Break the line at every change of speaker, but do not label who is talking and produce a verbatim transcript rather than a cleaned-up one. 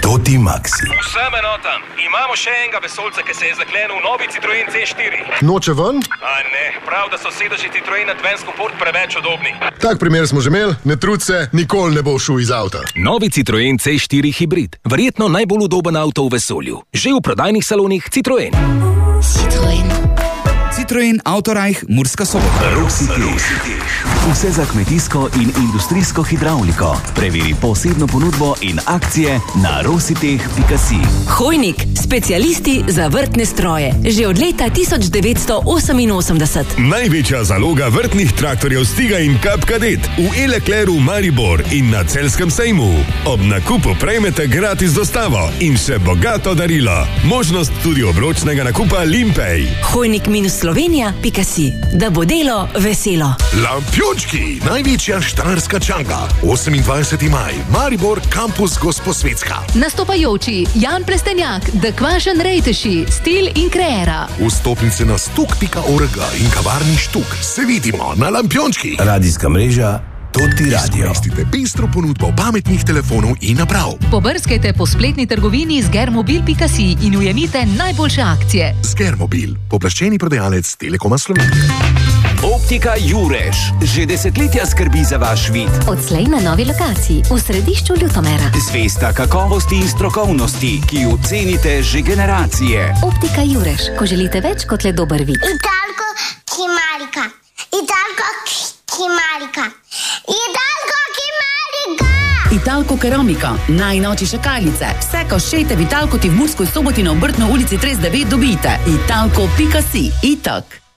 Toti Maxi.
Vsem enotam, imamo še enega vesoljca, ki se je zaklenil v novi Citroen C štiri.
Noče ven?
A ne, prav, da so sedeži Citroen Advance Comfort preveč udobni.
Tak primer smo že imeli, ne trud se, nikoli ne bo šel iz avta.
Novi Citroen C štiri hibrid, verjetno najbolj udoben avto v vesolju. Že v prodajnih salonih Citroen.
Citroen.
Citroen Autorajh Murska Sobota.
Rositeh. Vse za kmetijsko in industrijsko hidravliko. Preveri posebno ponudbo in akcije na rositeh pika si.
Hojnik, specialisti za vrtne stroje. Že od leta tisoč devetsto oseminosemdeset.
Največja zaloga vrtnih traktorjev Stiga in Kap Kadet v E-Leclercu Maribor in na Celjskem sejmu. Ob nakupu prejmete gratis dostavo in še bogato darilo. Možnost tudi obročnega nakupa Limpej.
Hojnik minus slovenija pika si. Da bo delo veselo.
Lampiončki, največja štajerska čanga. osemindvajseti maj, Maribor, kampus Gosposvetska.
Nastopajoči Jan Plestenjak, The Kvašen Rejteši, Stil in Kreera.
Vstopnice na stuk pika org in kavarni Štuk. Se vidimo na Lampiončki.
Radijska mreža Toti Radio.
Izkoristite pestro ponudbo pametnih telefonov in naprav.
Pobrskajte po spletni trgovini zgermobil pika si in ujemite najboljše akcije.
Zgermobil, poplaščeni prodajalec Telekoma Slovenije.
Optika Jureš že desetletja skrbi za vaš vid.
Odslej na novi lokaciji v središču Ljutomera.
Zvesta kakovosti in strokovnosti, ki jo cenite že generacije.
Optika Jureš, ko želite več kot le dober vid.
Italko Kimarika. Italko Kimarika. Italko Kimarika.
Italko Keramika, najnovejše šakalice. Vse, ko šejte v Italko ti v Murskoj Soboti na Obrtno ulici trideset devet dobite. Italko pika si. Itak.